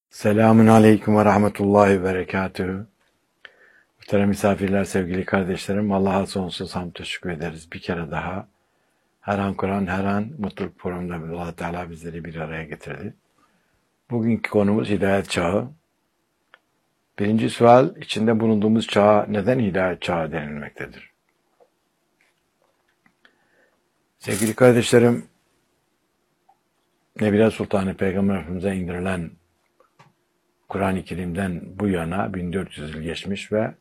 Selamun Aleyküm ve Rahmetullahi ve Berekatühü. Muhterem misafirler, sevgili kardeşlerim, Allah'a sonsuz hamd teşekkür ederiz. Bir kere daha her an Kur'an, her an mutluluk programında Allah Teala bizleri bir araya getirdi. Bugünkü konumuz hidayet çağı. Birinci sual, içinde bulunduğumuz çağa neden hidayet çağı denilmektedir? Sevgili kardeşlerim, Nebila Sultanı Peygamber Efendimiz'e indirilen Kur'an-ı Kerim'den bu yana 1400 yıl geçmiş ve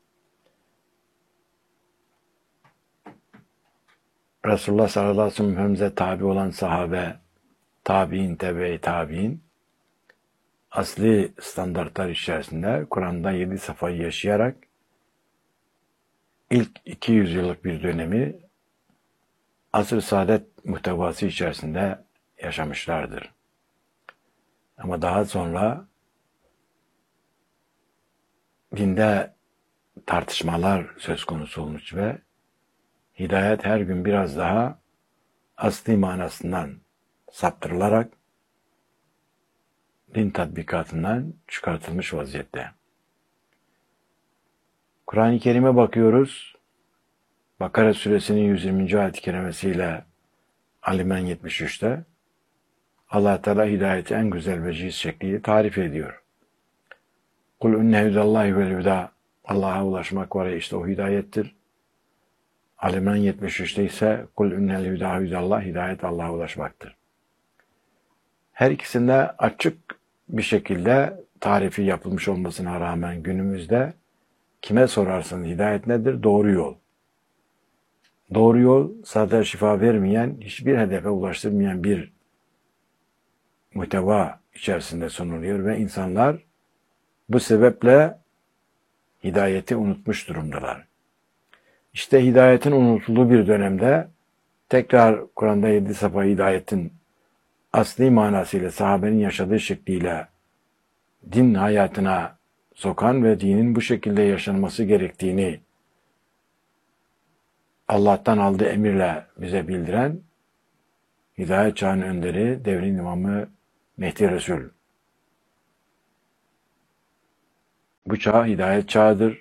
Resulullah sallallahu aleyhi ve sellem Efendimiz'e tabi olan sahabe, tabi'in, tebe-i tabi'in asli standartlar içerisinde Kur'an'da 7 safhayı yaşayarak ilk 200 yıllık bir dönemi asr-ı saadet muhtevası içerisinde yaşamışlardır. Ama daha sonra dinde tartışmalar söz konusu olmuş ve hidayet her gün biraz daha asli manasından saptırılarak din tatbikatından çıkartılmış vaziyette. Kur'an-ı Kerim'e bakıyoruz. Bakara suresinin 120. ayet-i kerimesiyle Alimen 73'te Allah Teala hidayeti en güzel veciz şekliyle tarif ediyor. Kul inne hudallahi vel huda. Allah'a ulaşmak var ya, işte o hidayettir. Alimen 73'te ise kul innel huda hudallah, hidayet Allah'a ulaşmaktır. Her ikisinde açık bir şekilde tarifi yapılmış olmasına rağmen günümüzde kime sorarsanız hidayet nedir? Doğru yol. Doğru yol sadece şifa vermeyen, hiçbir hedefe ulaştırmayan bir muhteva içerisinde sunuluyor ve insanlar bu sebeple hidayeti unutmuş durumdalar. İşte hidayetin unutulduğu bir dönemde tekrar Kur'an'da 7 safha hidayetin asli manasıyla sahabenin yaşadığı şekliyle din hayatına sokan ve dinin bu şekilde yaşanması gerektiğini Allah'tan aldığı emirle bize bildiren hidayet çağının önderi, devrin imamı Mehdi Resul. Bu çağ hidayet çağıdır.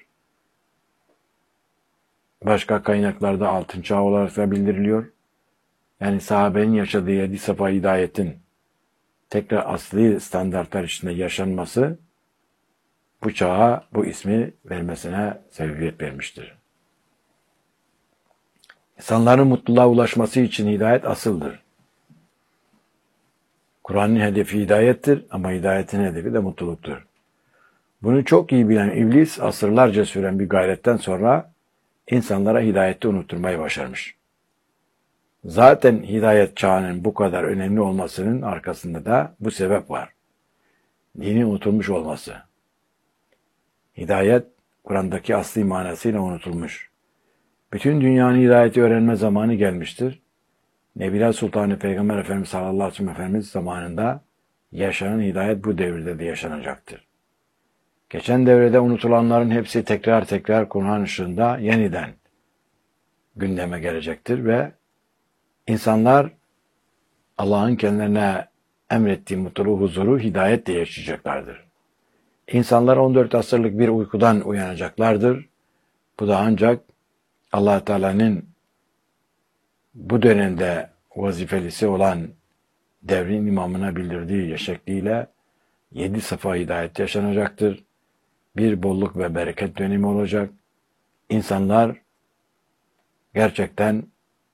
Başka kaynaklarda altın çağı olarak da bildiriliyor. Yani sahabenin yaşadığı 7 safha hidayetin tekrar asli standartlar içinde yaşanması bu çağa bu ismi vermesine sebebiyet vermiştir. İnsanların mutluluğa ulaşması için hidayet asıldır. Kur'an'ın hedefi hidayettir ama hidayetin hedefi de mutluluktur. Bunu çok iyi bilen iblis asırlarca süren bir gayretten sonra insanlara hidayeti unutturmayı başarmış. Zaten hidayet çağının bu kadar önemli olmasının arkasında da bu sebep var. Dini unutulmuş olması. Hidayet, Kur'an'daki asli manasıyla unutulmuş. Bütün dünyanın hidayeti öğrenme zamanı gelmiştir. Nebila Sultanı Peygamber Efendimiz sallallahu aleyhi ve sellem Efendimiz zamanında yaşanan hidayet bu devirde de yaşanacaktır. Geçen devrede unutulanların hepsi tekrar tekrar Kur'an ışığında yeniden gündeme gelecektir ve insanlar Allah'ın kendilerine emrettiği mutluluğu, huzuru, hidayetle yaşayacaklardır. İnsanlar 14 asırlık bir uykudan uyanacaklardır. Bu da ancak Allah Teala'nın bu dönemde vazifelisi olan devrin imamına bildirdiği şekliyle 7 safha hidayet yaşanacaktır. Bir bolluk ve bereket dönemi olacak. İnsanlar gerçekten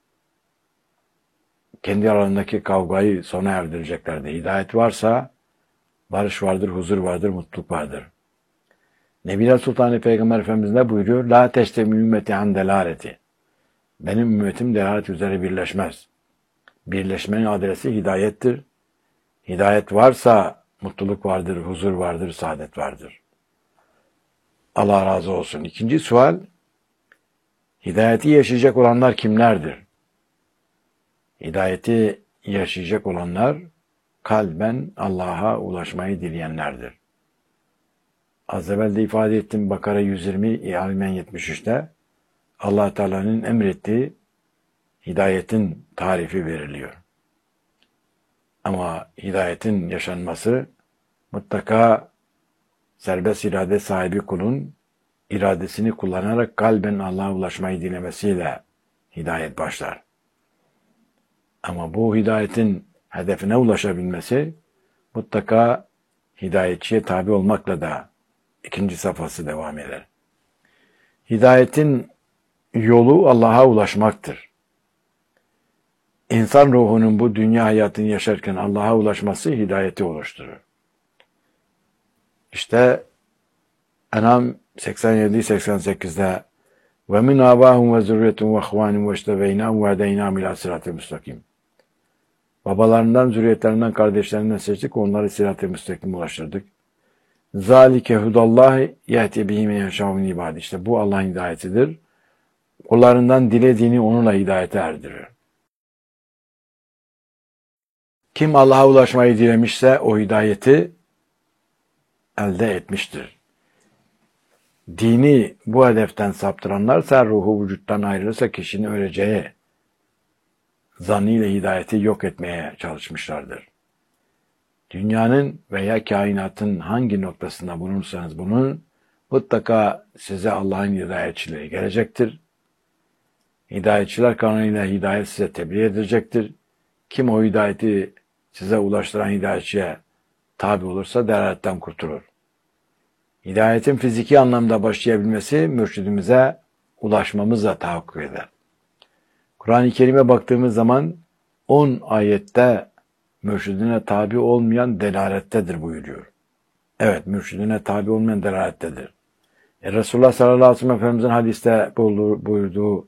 kendi aralarındaki kavgayı sona erdireceklerdir. Hidayet varsa barış vardır, huzur vardır, mutluluk vardır. Nebila Sultanı Peygamber Efendimiz ne buyuruyor? La teştemi ümmeti an delaleti. Benim ümmetim delalet üzere birleşmez. Birleşmenin adresi hidayettir. Hidayet varsa mutluluk vardır, huzur vardır, saadet vardır. Allah razı olsun. İkinci sual, hidayeti yaşayacak olanlar kimlerdir? Hidayeti yaşayacak olanlar kalben Allah'a ulaşmayı dileyenlerdir. Az evvel de ifade ettim Bakara 120, Alimen 73'te Allah Teala'nın emrettiği hidayetin tarifi veriliyor. Ama hidayetin yaşanması mutlaka serbest irade sahibi kulun iradesini kullanarak kalben Allah'a ulaşmayı dilemesiyle hidayet başlar. Ama bu hidayetin hedefine ulaşabilmesi mutlaka hidayetçiye tabi olmakla da ikinci safhası devam eder. Hidayetin yolu Allah'a ulaşmaktır. İnsan ruhunun bu dünya hayatını yaşarken Allah'a ulaşması hidayeti oluşturur. İşte En'am 87-88'de ve min abahum ve zürriyetun ve ihvanum ve iştebeynâhum ve hedeynâhum ilâ sırat-ı müstakim. Babalarından, zürriyetlerinden, kardeşlerinden seçtik, onları sirat-ı müstakim ulaştırdık. Zalike hudallahi yehdi bihi men yeşâ'u min ibâdih. İşte bu Allah'ın hidayetidir. Kullarından dilediğini onunla hidayete erdirir. Kim Allah'a ulaşmayı dilemişse o hidayeti elde etmiştir. Dini bu hedeften saptıranlarsa, ruhu vücuttan ayrılırsa kişinin öleceği zannıyla hidayeti yok etmeye çalışmışlardır. Dünyanın veya kainatın hangi noktasında bulunursanız bulunun, mutlaka size Allah'ın hidayetçileri gelecektir. Hidayetçiler kanalıyla hidayet size tebliğ edilecektir. Kim o hidayeti size ulaştıran hidayetçiye tabi olursa delaletten kurtulur. Hidayetin fiziki anlamda başlayabilmesi mürşidimize ulaşmamızla tahakkuk eder. Kur'an-ı Kerim'e baktığımız zaman 10 ayette mürşidine tabi olmayan delalettedir buyuruyor. Evet, mürşidine tabi olmayan delalettedir. Resulullah sallallahu aleyhi ve sellem Efendimizin hadiste buyurduğu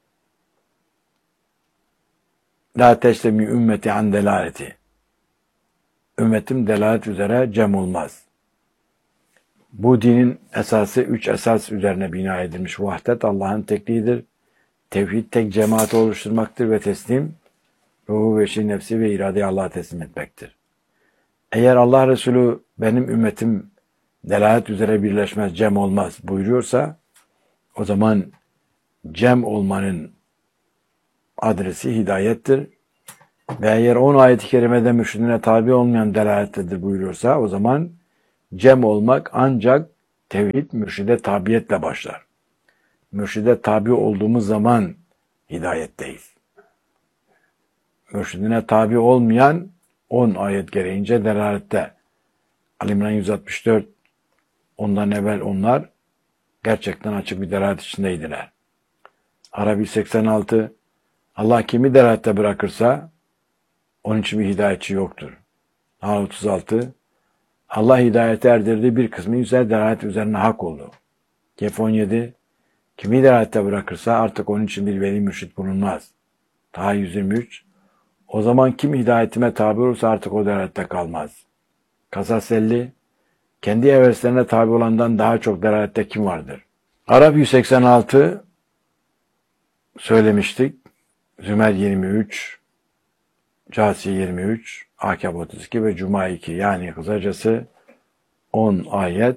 La teştemi ümmeti an delaleti. Ümmetim delalet üzere cem olmaz. Bu dinin esası 3 esas üzerine bina edilmiş. Vahdet Allah'ın tekliğidir. Tevhid tek cemaati oluşturmaktır ve teslim, ruhu ve nefsi ve iradeyi Allah'a teslim etmektir. Eğer Allah Resulü benim ümmetim delalet üzere birleşmez, cem olmaz buyuruyorsa, o zaman cem olmanın adresi hidayettir. Ve eğer 10 ayet-i kerimede mürşidine tabi olmayan delalettedir buyuruyorsa, o zaman cem olmak ancak tevhid mürşide tabiyetle başlar. Mürşide tabi olduğumuz zaman hidayetteyiz. Mürşidine tabi olmayan 10 ayet gereğince delalette. Ali-İmran 164, ondan evvel onlar gerçekten açık bir delalet içindeydiler. Arabi 86, Allah kimi delalette bırakırsa onun için bir hidayetçi yoktur. Nahl 36, Allah hidayete erdirdiği bir kısmı ise delalet üzerine hak oldu. Kehf 17, kimi delalette bırakırsa artık onun için bir veli mürşit bulunmaz. Taha 123, o zaman kim hidayetime tabi olursa artık o delalette kalmaz. Kasas 50, kendi heveslerine tabi olandan daha çok delalette kim vardır? Arap 186 söylemiştik. Zümer 23, Casi 23, Akab 32 ve Cuma 2. Yani kısacası 10 ayet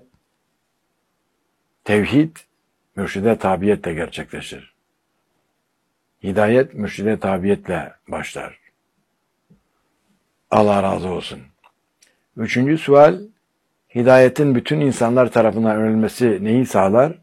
tevhid mürşide tabiyetle gerçekleşir. Hidayet mürşide tabiyetle başlar. Allah razı olsun. 3. sual, hidayetin bütün insanlar tarafından öğrenilmesi neyi sağlar?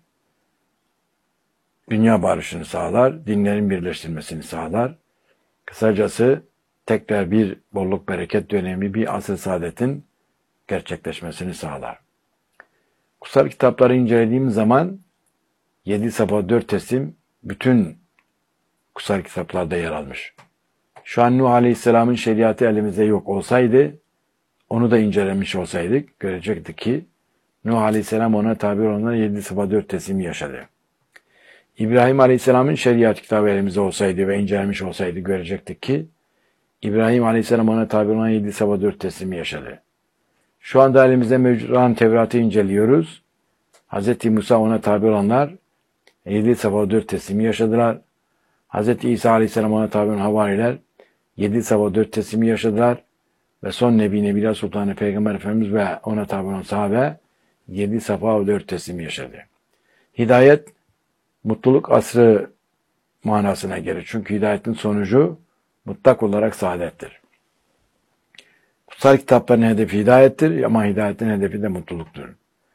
Dünya barışını sağlar, dinlerin birleştirilmesini sağlar. Kısacası tekrar bir bolluk bereket dönemi, bir asr-ı saadetin gerçekleşmesini sağlar. Kutsal kitapları incelediğim zaman 7 safa 4 teslim bütün kutsal kitaplarda yer almış. Şu an Nuh Aleyhisselam'ın şeriatı elimizde yok olsaydı, onu da incelemiş olsaydık, görecektik ki Nuh Aleyhisselam ona tabi olanlar 7 safa 4 teslimi yaşadı. İbrahim Aleyhisselam'ın şeriat kitabı elimizde olsaydı ve incelemiş olsaydı, görecektik ki İbrahim Aleyhisselam ona tabi olan 7 safa 4 teslimi yaşadı. Şu anda elimizde mevcut olan Tevrat'ı inceliyoruz. Hz. Musa ona tabi olanlar 7 safa 4 teslimi yaşadılar. Hz. İsa Aleyhisselam ona tabi olan havariler 7 safa 4 teslimi yaşadılar. Ve son Nebiler Sultanı Peygamber Efendimiz ve ona tabi olan sahabe 7 safa 4 teslimi yaşadı. Hidayet, mutluluk asrı manasına gelir. Çünkü hidayetin sonucu mutlak olarak saadettir. Kutsal kitapların hedefi hidayettir ama hidayetin hedefi de mutluluktur.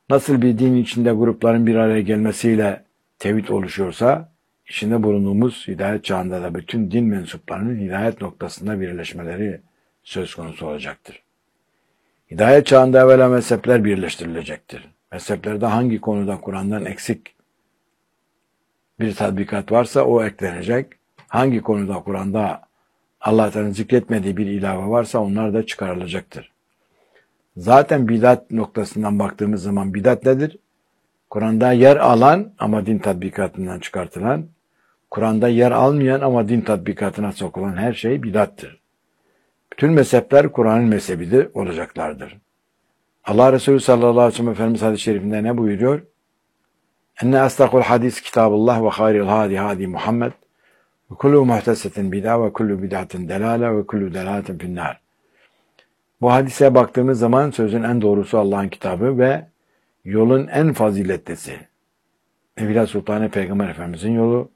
Nasıl bir din içinde grupların bir araya gelmesiyle tevhid oluşuyorsa, içinde bulunduğumuz hidayet çağında da bütün din mensuplarının hidayet noktasında birleşmeleri söz konusu olacaktır. Hidayet çağında evvela mezhepler birleştirilecektir. Mezheplerde hangi konuda Kur'an'dan eksik bir tatbikat varsa o eklenecek. Hangi konuda Kur'an'da Allah Teala'nın zikretmediği bir ilave varsa onlar da çıkarılacaktır. Zaten bidat noktasından baktığımız zaman bidat nedir? Kur'an'da yer alan ama din tatbikatından çıkartılan, Kur'an'da yer almayan ama din tatbikatına sokulan her şey bidattır. Bütün mezhepler Kur'an'ın mezhebidir olacaklardır. Allah Resulü sallallahu aleyhi ve sellem Efendimiz hadis-i şerifinde ne buyuruyor? Enne asdakul hadis kitabullah ve hayril hadi hadi Muhammed ve kullu muhtesetin bid'a ve kullu bid'atin delale ve kullu delaletin finnâr. Bu hadise baktığımız zaman sözün en doğrusu Allah'ın kitabı ve yolun en faziletlisi Evliya Sultanı Peygamber Efendimizin yolu,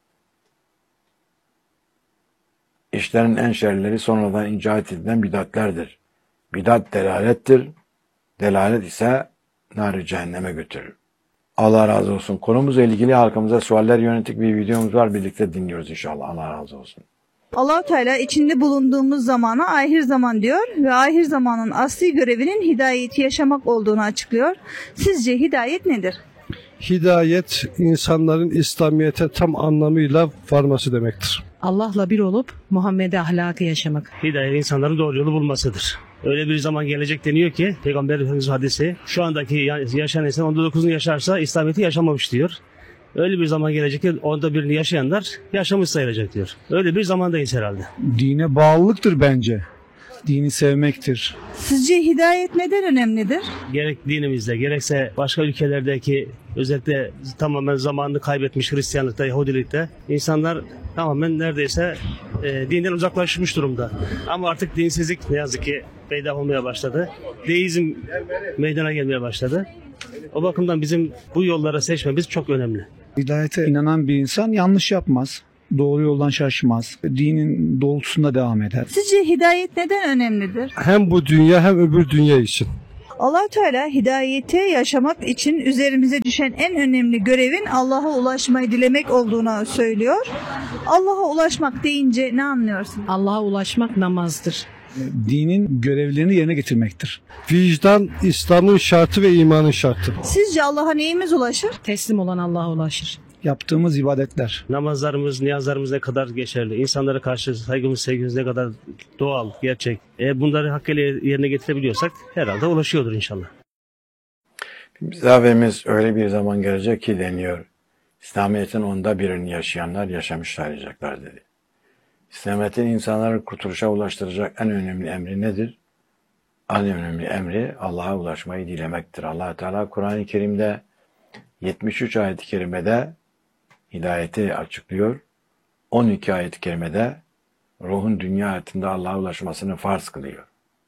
işlerin en şerleri sonradan icat edilen bidatlerdir. Bidat delalettir, delalet ise nar-ı cehenneme götürür. Allah razı olsun. Konumuzla ilgili halkımıza sualler yönelik bir videomuz var. Birlikte dinliyoruz inşallah. Allah razı olsun. Allah-u Teala içinde bulunduğumuz zamana ahir zaman diyor ve ahir zamanın asli görevinin hidayeti yaşamak olduğunu açıklıyor. Sizce hidayet nedir? Hidayet, insanların İslamiyet'e tam anlamıyla varması demektir. Allah'la bir olup Muhammed'e ahlakı yaşamak. Hidayet insanların doğru yolu bulmasıdır. Öyle bir zaman gelecek deniyor ki Peygamber Efendimiz hadisi şu andaki yaşayan insan 19'unu yaşarsa İslamiyet'i yaşamamış diyor. Öyle bir zaman gelecek ki onda birini yaşayanlar yaşamış sayılacak diyor. Öyle bir zamandayız herhalde. Dine bağlılıktır bence. Dini sevmektir. Sizce hidayet neden önemlidir? Gerek dinimizde gerekse başka ülkelerdeki özellikle tamamen zamanını kaybetmiş Hristiyanlıkta, Yahudilikte insanlar tamamen neredeyse dinden uzaklaşmış durumda. Ama artık dinsizlik ne yazık ki peydah olmaya başladı. Deizm meydana gelmeye başladı. O bakımdan bizim bu yolları seçmemiz çok önemli. Hidayete inanan bir insan yanlış yapmaz. Doğru yoldan şaşmaz. Dinin doğrultusunda devam eder. Sizce hidayet neden önemlidir? Hem bu dünya hem öbür dünya için. Allah-u Teala hidayeti yaşamak için üzerimize düşen en önemli görevin Allah'a ulaşmayı dilemek olduğunu söylüyor. Allah'a ulaşmak deyince ne anlıyorsun? Allah'a ulaşmak namazdır. Dinin görevlerini yerine getirmektir. Vicdan, İslam'ın şartı ve imanın şartı. Sizce Allah'a neyimiz ulaşır? Teslim olan Allah'a ulaşır. Yaptığımız ibadetler. Namazlarımız, niyazlarımız ne kadar geçerli, insanlara karşı saygımız, sevgimiz ne kadar doğal, gerçek. Bunları hakkıyla yerine getirebiliyorsak herhalde ulaşıyordur inşallah. Misafirimiz öyle bir zaman gelecek ki deniyor. İslamiyet'in onda birini yaşayanlar yaşamış sayılacaklar dedi. İslamiyet'in insanları kurtuluşa ulaştıracak en önemli emri nedir? En önemli emri Allah'a ulaşmayı dilemektir. Allah Teala Kur'an-ı Kerim'de 73 ayet-i kerimede hidayeti açıklıyor. 12 ayet-i kerimede ruhun dünya hayatında Allah'a ulaşmasını farz kılıyor.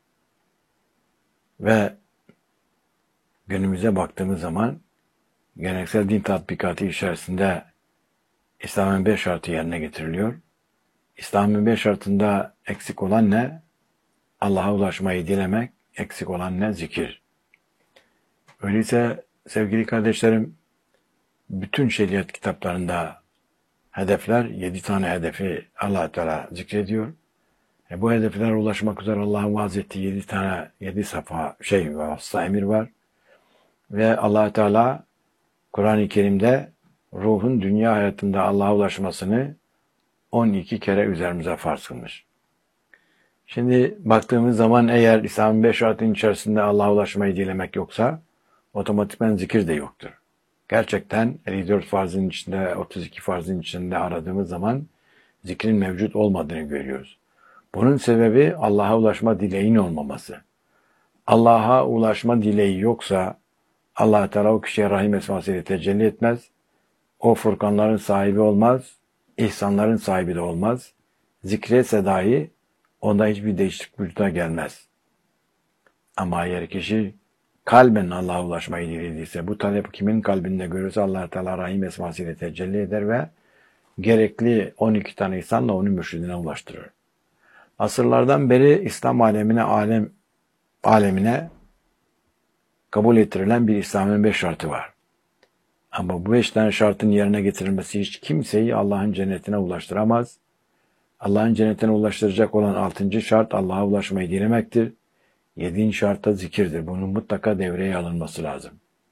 Ve günümüze baktığımız zaman geleneksel din tatbikatı içerisinde İslam'ın 5 şartı yerine getiriliyor. İslam'ın 5 şartında eksik olan ne? Allah'a ulaşmayı dilemek, eksik olan ne? Zikir. Öyleyse sevgili kardeşlerim, bütün şeriat kitaplarında hedefler, 7 tane hedefi Allah Teala zikrediyor. Bu hedeflere ulaşmak üzere Allah'ın vaaz ettiği 7 safa vasıta emir var. Ve Allah Teala Kur'an-ı Kerim'de ruhun dünya hayatında Allah'a ulaşmasını 12 kere üzerimize farz kılmış. Şimdi baktığımız zaman eğer İslam'ın 5 şartının içerisinde Allah'a ulaşmayı dilemek yoksa otomatikman zikir de yoktur. Gerçekten 54 farzın içinde, 32 farzın içinde aradığımız zaman zikrin mevcut olmadığını görüyoruz. Bunun sebebi Allah'a ulaşma dileğinin olmaması. Allah'a ulaşma dileği yoksa Allah Teala o kişiye rahim esmasıyla tecelli etmez. O furkanların sahibi olmaz. İhsanların sahibi de olmaz. Zikretse dahi onda hiçbir değişiklik vücuda gelmez. Ama eğer kişi kalben Allah'a ulaşmayı dilediyse, bu talep kimin kalbinde görürse Allah Teala rahim esmasıyla tecelli eder ve gerekli 12 tane ihsanla onu mürşidine ulaştırır. Asırlardan beri İslam alemine kabul ettirilen bir İslam'ın 5 şartı var. Ama bu 5 tane şartın yerine getirilmesi hiç kimseyi Allah'ın cennetine ulaştıramaz. Allah'ın cennetine ulaştıracak olan 6. şart Allah'a ulaşmayı dilemektir. 7. şart da zikirdir. Bunun mutlaka devreye alınması lazım.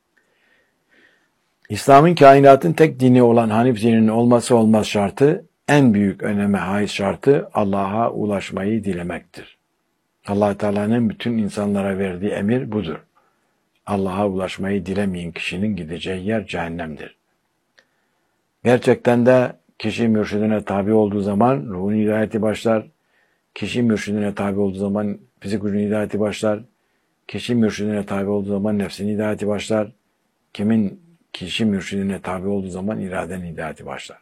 İslam'ın kainatın tek dini olan Hanif dininin olması olmaz şartı, en büyük öneme haiz şartı Allah'a ulaşmayı dilemektir. Allah Teala'nın bütün insanlara verdiği emir budur. Allah'a ulaşmayı dilemeyen kişinin gideceği yer cehennemdir. Gerçekten de kişi mürşidine tabi olduğu zaman ruhun hidayeti başlar. Kişi mürşidine tabi olduğu zaman fizik gücün hidayeti başlar. Kişi mürşidine tabi olduğu zaman nefsin hidayeti başlar. Kişi mürşidine tabi olduğu zaman iradenin hidayeti başlar.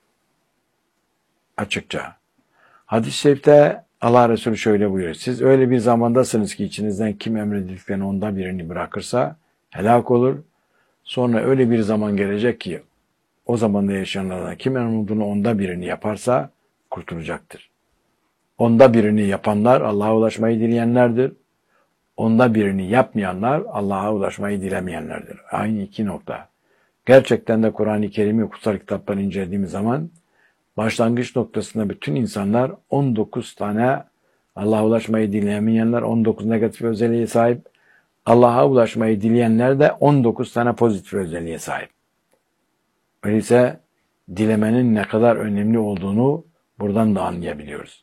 Açıkça. Hadis-i şerifte Allah Resulü şöyle buyuruyor. Siz öyle bir zamandasınız ki içinizden kim emredildiklerini onda birini bırakırsa helak olur. Sonra öyle bir zaman gelecek ki o zamanda yaşayanlardan kim emrolunduğunu onda birini yaparsa kurtulacaktır. Onda birini yapanlar Allah'a ulaşmayı dileyenlerdir. Onda birini yapmayanlar Allah'a ulaşmayı dilemeyenlerdir. Aynı iki nokta. Gerçekten de Kur'an-ı Kerim'i kutsal kitapları incelediğimiz zaman başlangıç noktasında bütün insanlar 19 tane Allah'a ulaşmayı dilemeyenler 19 negatif özelliğe sahip. Allah'a ulaşmayı dileyenler de 19 tane pozitif özelliğe sahip. Öyleyse dilemenin ne kadar önemli olduğunu buradan da anlayabiliyoruz.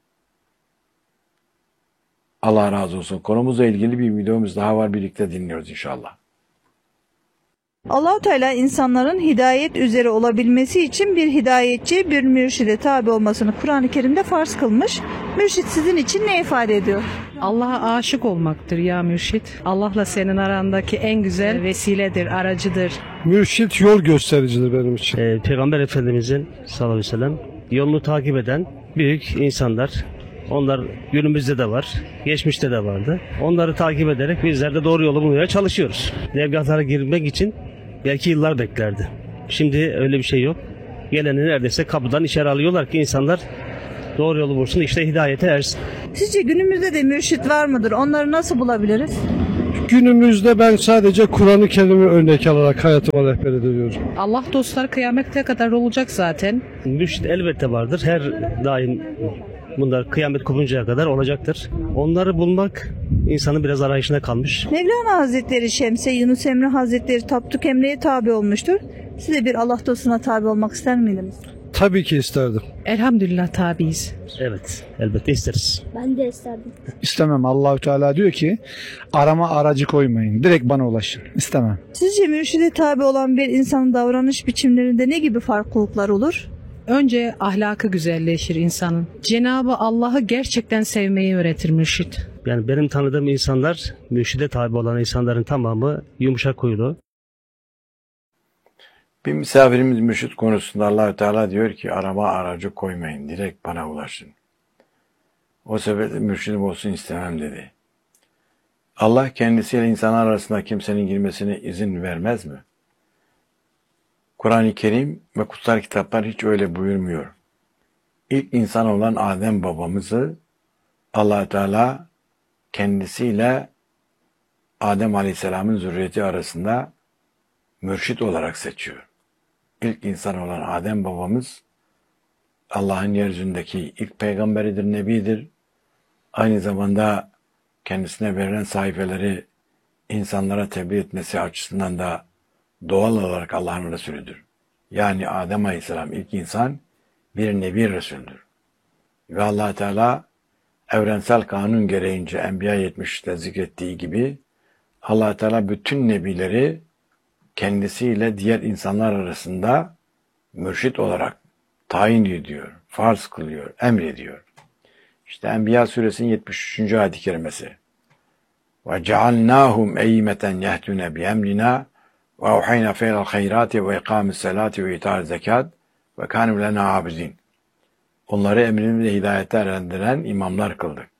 Allah razı olsun. Konumuzla ilgili bir videomuz daha var. Birlikte dinliyoruz inşallah. Allah-u Teala insanların hidayet üzere olabilmesi için bir hidayetçi, bir mürşide tabi olmasını Kur'an-ı Kerim'de farz kılmış. Mürşit sizin için ne ifade ediyor? Allah'a aşık olmaktır ya mürşit. Allah'la senin arandaki en güzel vesiledir, aracıdır. Mürşit yol göstericidir benim için. Peygamber Efendimizin sallallahu aleyhi ve sellem yolunu takip eden büyük insanlar. Onlar günümüzde de var, geçmişte de vardı. Onları takip ederek bizler de doğru yolu bulmaya çalışıyoruz. Dergahlara girmek için belki yıllar beklerdi. Şimdi öyle bir şey yok. Geleni neredeyse kapıdan içeri alıyorlar ki insanlar doğru yolu bulsun, işte hidayete ersin. Sizce günümüzde de mürşit var mıdır? Onları nasıl bulabiliriz? Günümüzde ben sadece Kur'an-ı Kerim'i örnek alarak hayatıma rehber ediyorum. Allah dostları kıyamete kadar olacak zaten. Mürşit elbette vardır. Her daim bunlar kıyamet kopuncaya kadar olacaktır. Onları bulmak insanın biraz arayışına kalmış. Mevlana Hazretleri Şemse, Yunus Emre Hazretleri Tapduk Emre'ye tabi olmuştur. Siz de bir Allah dostuna tabi olmak ister miydiniz? Tabii ki isterdim. Elhamdülillah tabiiz. Evet, elbette isteriz. Ben de isterdim. İstemem. Allahü Teala diyor ki arama aracı koymayın. Direkt bana ulaşın. İstemem. Sizce mürşide tabi olan bir insanın davranış biçimlerinde ne gibi farklılıklar olur? Önce ahlakı güzelleşir insanın. Cenab-ı Allah'ı gerçekten sevmeyi öğretir mürşit. Yani benim tanıdığım insanlar, mürşide tabi olan insanların tamamı yumuşak huylu. Bir misafirimiz mürşit konusunda Allah-u Teala diyor ki arama aracı koymayın. Direkt bana ulaşın. O sebeple mürşidim olsun istemem dedi. Allah kendisiyle insanlar arasında kimsenin girmesine izin vermez mi? Kur'an-ı Kerim ve kutsal kitaplar hiç öyle buyurmuyor. İlk insan olan Adem babamızı Allah Teala kendisiyle Adem Aleyhisselam'ın zürriyeti arasında mürşit olarak seçiyor. İlk insan olan Adem babamız Allah'ın yeryüzündeki ilk peygamberidir, nebidir. Aynı zamanda kendisine verilen sayfeleri insanlara tebliğ etmesi açısından da doğal olarak Allah'ın Resulüdür. Yani Adem Aleyhisselam ilk insan bir nebi Resulüdür. Ve Allah Teala evrensel kanun gereğince Enbiya 70'te zikrettiği gibi Allah Teala bütün nebileri kendisiyle diğer insanlar arasında mürşit olarak tayin ediyor, farz kılıyor, emrediyor. İşte Enbiya suresinin 73. ayet-i kerimesi. وَجَعَلْنَاهُمْ اَيِّمَةً يَهْدُونَ بِاَمْرِنَا وَاَوْحَيْنَا فَيْلَ الْخَيْرَاتِ وَاِقَامِ السَّلَاتِ وَاِيْتَاءِ الزَّكَاتِ وَكَانُوا لَنَا عَابِدِينَ. Onları emrimizle hidayete erendiren imamlar kıldık.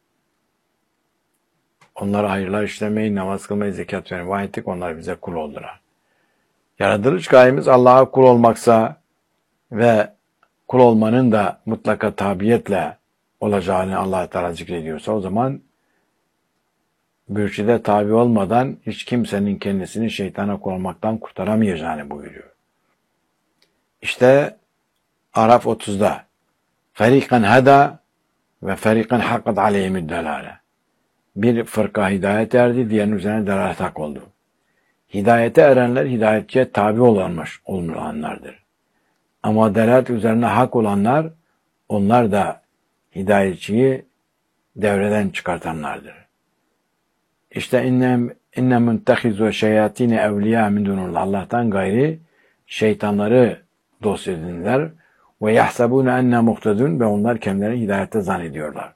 Onlara hayırlar işlemeyi, namaz kılmayı, zekat vermeyi vahyettik. Onlar bize kul oldular. Yaratılış gayemiz Allah'a kul olmaksa ve kul olmanın da mutlaka tabiyetle olacağını Allah Teala zikrediyorsa o zaman mürşide tabi olmadan hiç kimsenin kendisini şeytana koymaktan kurtaramayacağını buyuruyor. İşte Araf 30'da ferikan hada ve ferikan hakkat aleyhimüd delale. Bir fırka hidayet erdi, diğerinin üzerine delalet hak oldu. Hidayete erenler hidayetçiye tabi olanlardır. Ama delalet üzerine hak olanlar, onlar da hidayetçiyi devreden çıkartanlardır. İşte inne muntehizu şeyatine evliya min dunullah. Allah'tan gayri şeytanları dost edindiler ve yahsabune enne muhtedun ve onlar kendilerini hidayette zannediyorlar.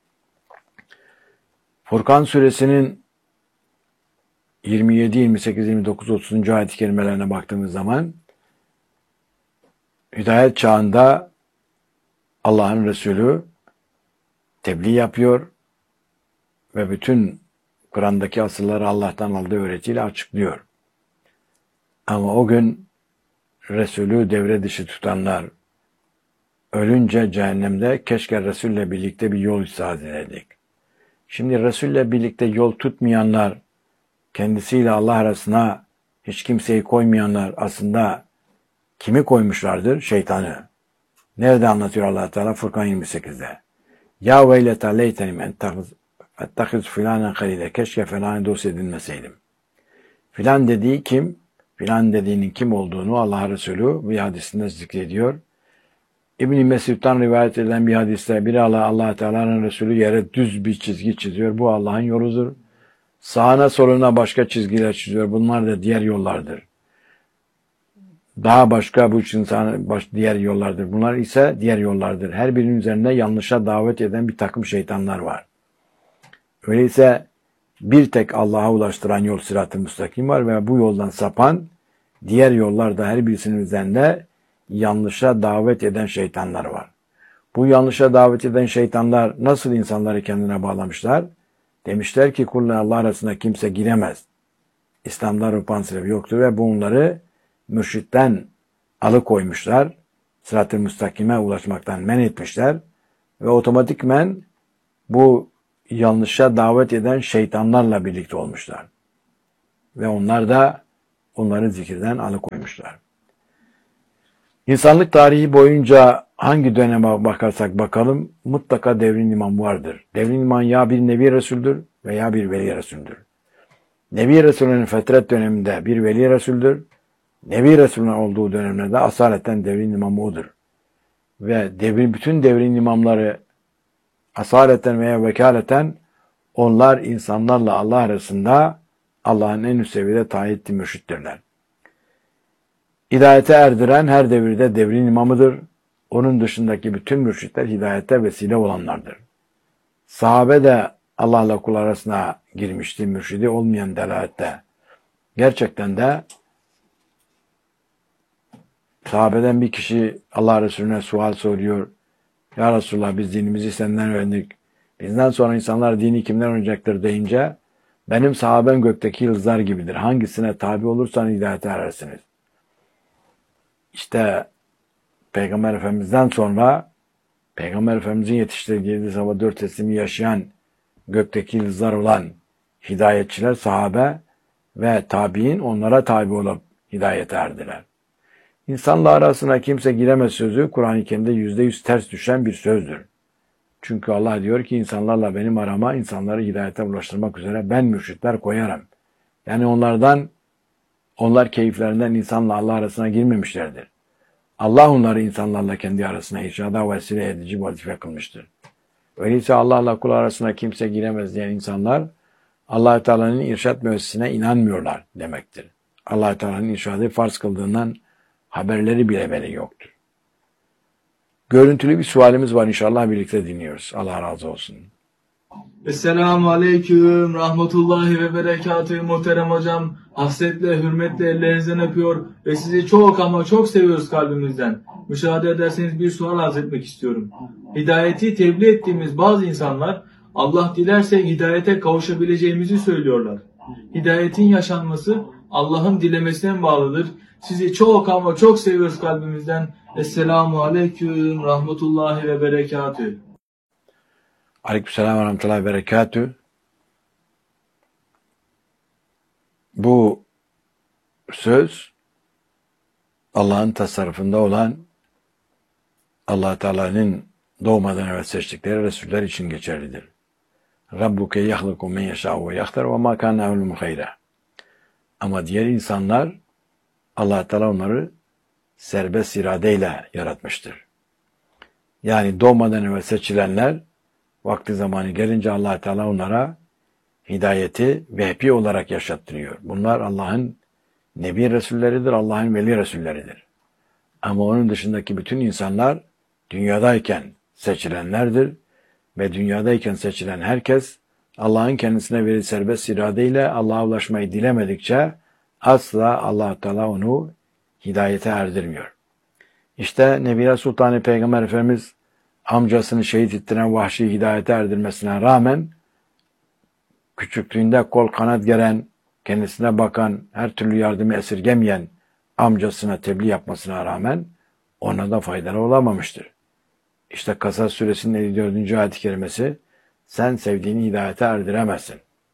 Furkan suresinin 27, 28, 29, 30. ayet-i kerimelerine baktığımız zaman hidayet çağında Allah'ın Resulü tebliğ yapıyor ve bütün Kur'an'daki asılları Allah'tan aldığı öğretiyle açıklıyor. Ama o gün Resulü devre dışı tutanlar ölünce cehennemde keşke Resul'le birlikte bir yol istihad ederdik. Şimdi Resul'le birlikte yol tutmayanlar, kendisiyle Allah arasına hiç kimseyi koymayanlar aslında kimi koymuşlardır? Şeytanı. Nerede anlatıyor Allah Teala? Furkan 28'de. Ya veyleta leytenim ettehiz filanen halile. Keşke filanı dost edinmeseydim. Filan dediği kim? Filan dediğinin kim olduğunu Allah Resulü bir hadisinde zikrediyor. İbn-i Mesud'dan rivayet edilen bir hadiste biri Allah Teala'nın Resulü yere düz bir çizgi çiziyor. Bu Allah'ın yoludur. Sağına soluna başka çizgiler çiziyor. Bunlar da diğer yollardır. Daha başka bu diğer yollardır. Bunlar ise diğer yollardır. Her birinin üzerinde yanlışa davet eden bir takım şeytanlar var. Öyleyse bir tek Allah'a ulaştıran yol sırat-ı müstakim var ve bu yoldan sapan diğer yollarda her birisinin üzerinde yanlışa davet eden şeytanlar var. Bu yanlışa davet eden şeytanlar nasıl insanları kendine bağlamışlar? Demişler ki kulla Allah arasında kimse giremez. İslam'da ruhban sebebi yoktur ve bunları mürşitten alıkoymuşlar. Sırat-ı müstakime ulaşmaktan men etmişler. Ve otomatikmen bu yanlışa davet eden şeytanlarla birlikte olmuşlar. Ve onlar da onları zikirden alıkoymuşlar. İnsanlık tarihi boyunca hangi döneme bakarsak bakalım mutlaka devrin imam vardır. Devrin imam ya bir Nebi Resul'dür veya bir Veli Resul'dür. Nebi Resul'ün fetret döneminde bir Veli Resul'dür. Nebi Resul'ün olduğu dönemlerde asaleten devrin imamı odur. Ve bütün devrin imamları asaleten veya vekaleten onlar insanlarla Allah arasında Allah'ın en üst seviyede tayin ettiği mürşittirler. Hidayete erdiren her devirde devrin imamıdır. Onun dışındaki bütün mürşitler hidayete vesile olanlardır. Sahabe de Allah'la kul arasına girmişti, mürşidi olmayan delalette. Gerçekten de sahabeden bir kişi Allah Resulüne sual soruyor. Ya Resulullah biz dinimizi senden öğrendik. Bizden sonra insanlar dini kimden öğrenecektir deyince benim sahabem gökteki yıldızlar gibidir. Hangisine tabi olursan hidayete erersiniz. İşte Peygamber Efendimiz'den sonra Peygamber Efendimiz'in yetiştirdiği sabah 4 teslimi yaşayan gökteki yıldızlar olan hidayetçiler, sahabe ve tabi'in onlara tabi olup hidayete erdiler. İnsanla arasına kimse giremez sözü Kur'an-ı Kerim'de %100 ters düşen bir sözdür. Çünkü Allah diyor ki insanlarla benim arama insanları hidayete ulaştırmak üzere ben mürşitler koyarım. Yani onlar keyiflerinden insanla Allah arasına girmemişlerdir. Allah onları insanlarla kendi arasına irşada vesile edici vazife kılmıştır. Öyleyse Allah'la kul arasına kimse giremez diyen insanlar Allah Teala'nın irşad müessesine inanmıyorlar demektir. Allah Teala'nın irşadı farz kıldığından haberleri bile yoktur. Görüntülü bir sualimiz var, inşallah birlikte dinliyoruz. Allah razı olsun. Esselamu Aleyküm, Rahmetullahi ve Berekatühü muhterem hocam. Hasretle, hürmetle ellerinizden öpüyor ve sizi çok ama çok seviyoruz kalbimizden. Müsaade ederseniz bir sual arz etmek istiyorum. Hidayeti tebliğ ettiğimiz bazı insanlar Allah dilerse hidayete kavuşabileceğimizi söylüyorlar. Hidayetin yaşanması Allah'ın dilemesine bağlıdır. Sizi çok ama çok seviyoruz kalbimizden. Esselamu Aleyküm, Rahmetullahi ve Berekatühü. Aleykümselam ve rahmetullahi ve berekatühü. söz Allah'ın tasarrufunda olan Allah Teala'nın doğmadan evvel seçtikleri Resuller için geçerlidir. Rabbuke yahluku men yeşâ'u ve yahtar ve mâ kâne evlûm hayra. Ama diğer insanlar Allah Teala onları serbest iradeyle yaratmıştır. Yani doğmadan evvel seçilenler vakti zamanı gelince Allah Teala onlara hidayeti vehbi olarak yaşattırıyor. Bunlar Allah'ın Nebi Resulleridir, Allah'ın Veli Resulleridir. Ama onun dışındaki bütün insanlar dünyadayken seçilenlerdir ve dünyadayken seçilen herkes Allah'ın kendisine verildiği serbest iradeyle Allah'a ulaşmayı dilemedikçe asla Allah Teala onu hidayete erdirmiyor. İşte Nebiler Sultanı Peygamber Efendimiz amcasını şehit ettiren Vahşi hidayete erdirmesine rağmen küçüklüğünde kol kanat geren, kendisine bakan, her türlü yardımı esirgemeyen amcasına tebliğ yapmasına rağmen ona da faydalı olamamıştır. İşte Kasas suresinin 54. ayet-i kerimesi sen sevdiğini hidayete erdiremezsin.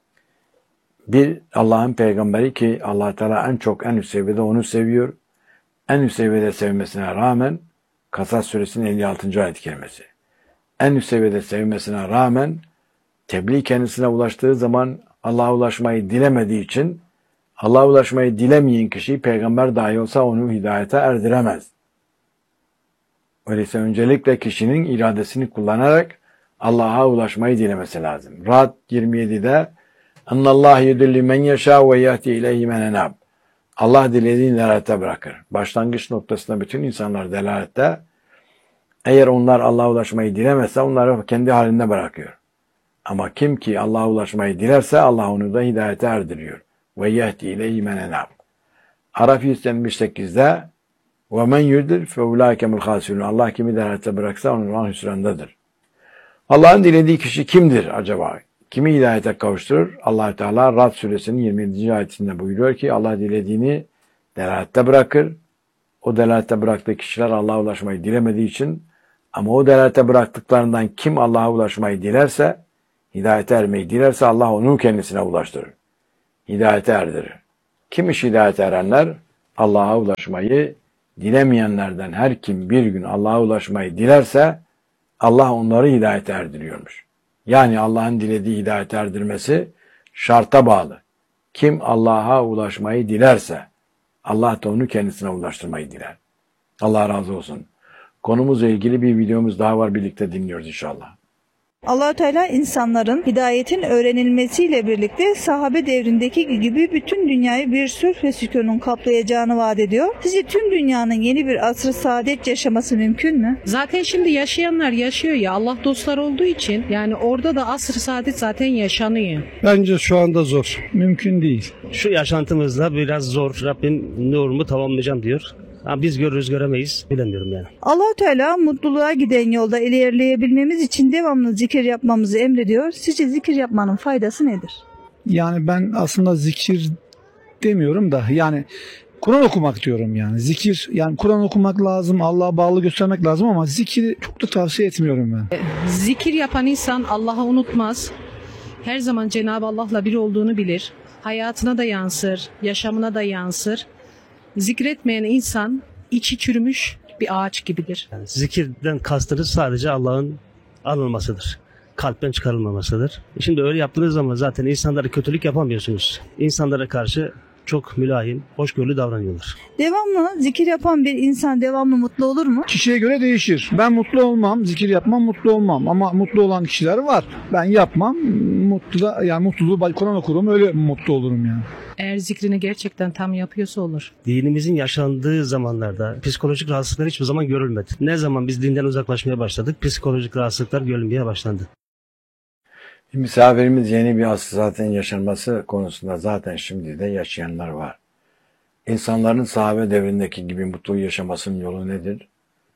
Bir Allah'ın peygamberi ki Allah Teala en çok en üst seviyede onu seviyor. En üst seviyede sevmesine rağmen Kasas suresinin 56. ayet-i kerimesi. En üst seviyede sevmesine rağmen tebliğ kendisine ulaştığı zaman Allah'a ulaşmayı dilemediği için Allah'a ulaşmayı dilemeyen kişi peygamber dahi olsa onu hidayete erdiremez. Öyleyse öncelikle kişinin iradesini kullanarak Allah'a ulaşmayı dilemesi lazım. Ra'd 27'de "Ennallâh yudilli men yeşâ ve yahdi ileyhi men enâb." Allah dilediğini delalete bırakır. Başlangıç noktasında bütün insanlar delalette. Eğer onlar Allah'a ulaşmayı dilemezse onları kendi halinde bırakıyor. Ama kim ki Allah'a ulaşmayı dilerse Allah onu da hidayete erdiriyor. Ve yehdi ileyhi men enâb. Araf 178'de ve men yudil fe ulâikemul hâsirûn. Allah kimi delalete bıraksa onun hüsrandadır. Allah'ın dilediği kişi kimdir acaba? Kimi hidayete kavuşturur? Allah Teala Ra'd suresinin 27. ayetinde buyuruyor ki Allah dilediğini delalette bırakır. O delalette bıraktığı kişiler Allah'a ulaşmayı dilemediği için ama o delalette bıraktıklarından kim Allah'a ulaşmayı dilerse, hidayete ermeyi dilerse Allah onu kendisine ulaştırır. Hidayete erdirir. Kim iş hidayete erenler? Allah'a ulaşmayı dilemeyenlerden her kim bir gün Allah'a ulaşmayı dilerse Allah onları hidayete erdiriyormuş. Yani Allah'ın dilediği hidayete erdirmesi şarta bağlı. Kim Allah'a ulaşmayı dilerse Allah da onu kendisine ulaştırmayı diler. Allah razı olsun. Konumuzla ilgili bir videomuz daha var, birlikte dinliyoruz inşallah. Allah-u Teala insanların hidayetin öğrenilmesiyle birlikte sahabe devrindeki gibi bütün dünyayı bir sülh ve sükunun kaplayacağını vaat ediyor. Sizce tüm dünyanın yeni bir asr-ı saadet yaşaması mümkün mü? Zaten şimdi yaşayanlar yaşıyor ya, Allah dostlar olduğu için yani orada da asr-ı saadet zaten yaşanıyor. Bence şu anda zor. Mümkün değil. Şu yaşantımızda biraz zor. Rabbim nurumu tamamlayacağım diyor. Ama biz görürüz göremeyiz, bilemiyorum yani. Allah-u Teala mutluluğa giden yolda ilerleyebilmemiz için devamlı zikir yapmamızı emrediyor. Sizce zikir yapmanın faydası nedir? Yani ben aslında zikir demiyorum da yani Kur'an okumak diyorum yani. Zikir, yani Kur'an okumak lazım, Allah'a bağlı göstermek lazım ama zikiri çok da tavsiye etmiyorum ben. Zikir yapan insan Allah'ı unutmaz. Her zaman Cenab-ı Allah'la bir olduğunu bilir. Hayatına da yansır, yaşamına da yansır. Zikretmeyen insan içi çürümüş bir ağaç gibidir. Yani zikirden kastınız sadece Allah'ın anılmasıdır. Kalpten çıkarılmamasıdır. Şimdi öyle yaptığınız zaman zaten insanlara kötülük yapamıyorsunuz. İnsanlara karşı çok mülayim, hoşgörülü davranıyorlar. Devamlı zikir yapan bir insan devamlı mutlu olur mu? Kişiye göre değişir. Ben mutlu olmam, zikir yapmam, mutlu olmam. Ama mutlu olan kişiler var. Ben yapmam, mutluluğu Kur'an okurum, öyle mutlu olurum yani. Eğer zikrini gerçekten tam yapıyorsa olur. Dinimizin yaşandığı zamanlarda psikolojik rahatsızlıklar hiçbir zaman görülmedi. Ne zaman biz dinden uzaklaşmaya başladık, psikolojik rahatsızlıklar görülmeye başlandı. Misafirimiz yeni bir asr zaten yaşanması konusunda zaten şimdi de yaşayanlar var. İnsanların sahabe devrindeki gibi mutlu yaşamasının yolu nedir?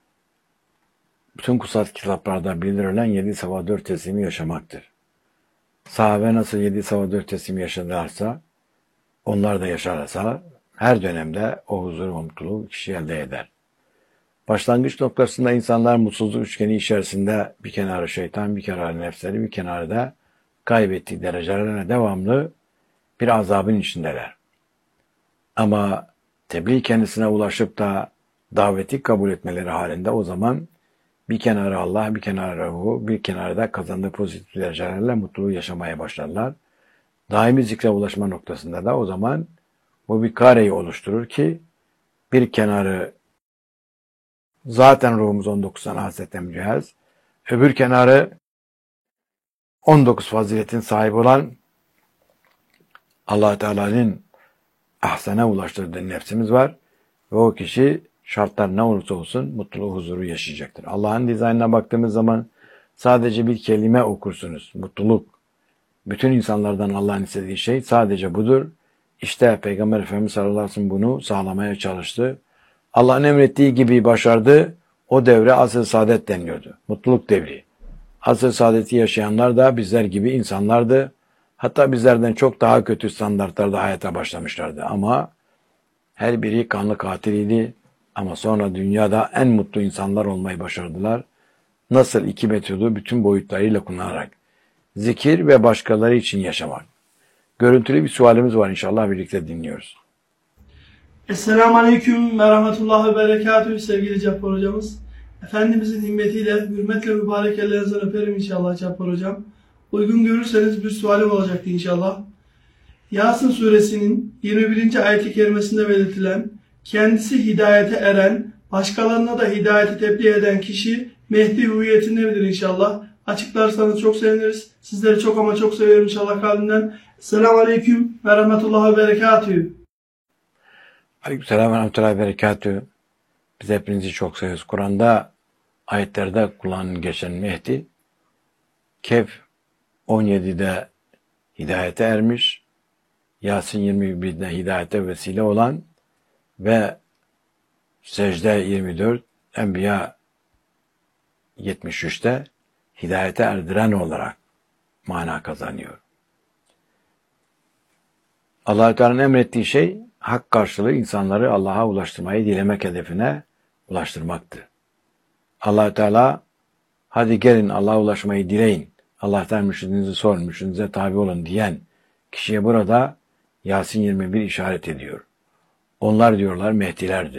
Bütün kutsal kitaplarda bildirilen 7 sabah 4 teslimi yaşamaktır. Sahabe nasıl 7 sabah 4 teslimi yaşadılarsa, onlar da yaşarsa her dönemde o huzur ve mutluluğu kişi elde eder. Başlangıç noktasında insanlar mutsuzluk üçgeni içerisinde bir kenarı şeytan, bir kenarı nefsleri, bir kenarı da kaybettiği derecelerine devamlı bir azabın içindeler. Ama tebliğ kendisine ulaşıp da daveti kabul etmeleri halinde o zaman bir kenarı Allah, bir kenarı ruhu, bir kenarı da kazandığı pozitif derecelerle mutluluğu yaşamaya başlarlar. Daimi zikre ulaşma noktasında da o zaman bu bir kareyi oluşturur ki bir kenarı zaten ruhumuz 19 tane hasretle mücehhez, öbür kenarı 19 faziletin sahibi olan Allah Teala'nın ahsene ulaştırdığı nefsimiz var ve o kişi şartlar ne olursa olsun mutluluğu, huzuru yaşayacaktır. Allah'ın dizaynına baktığımız zaman sadece bir kelime okursunuz. Mutluluk. Bütün insanlardan Allah'ın istediği şey sadece budur. İşte Peygamber Efendimiz sallallahu aleyhi ve sellem bunu sağlamaya çalıştı. Allah'ın emrettiği gibi başardı. O devre asr-ı saadet deniliyordu. Mutluluk devri. Asr-ı saadeti yaşayanlar da bizler gibi insanlardı. Hatta bizlerden çok daha kötü standartlarda hayata başlamışlardı. Ama her biri kanlı katiliydi. Ama sonra dünyada en mutlu insanlar olmayı başardılar. Nasıl iki metodu bütün boyutlarıyla kullanarak. Zikir ve başkaları için yaşamak. Görüntülü bir sualimiz var, inşallah birlikte dinliyoruz. Esselamu Aleyküm ve Rahmetullahi ve Berekatühü sevgili Cabbar hocamız. Efendimizin himmetiyle, hürmetle mübarek ellerinizden öperim inşallah Cabbar hocam. Uygun görürseniz bir sualim olacaktı inşallah. Yasin suresinin 21. ayet-i kerimesinde belirtilen, kendisi hidayete eren, başkalarına da hidayeti tebliğ eden kişi Mehdi hüviyetindedir inşallah. Açıklarsanız çok seviniriz. Sizleri çok ama çok seviyorum inşallah kalbimden. Esselamu Aleyküm ve Rahmetullahi ve Berekatühü. Aleykümselam ve rahmetullahi ve berekatühü. Biz hepinizi çok seviyoruz. Kur'an'da ayetlerde kullanılan geçen Mehdi, Kehf 17'de hidayete ermiş, Yasin 21'de hidayete vesile olan ve Secde 24, Enbiya 73'te hidayete erdiren olarak mana kazanıyor. Allah-u Teala'nın emrettiği şey hak karşılığı insanları Allah'a ulaştırmayı dilemek hedefine ulaştırmaktır. Allah-u Teala hadi gelin Allah'a ulaşmayı dileyin, Allah'tan mürşidinizi sorun, mürşidinize tabi olun diyen kişiye burada Yasin 21 işaret ediyor. Onlar diyorlar Mehdilerdir.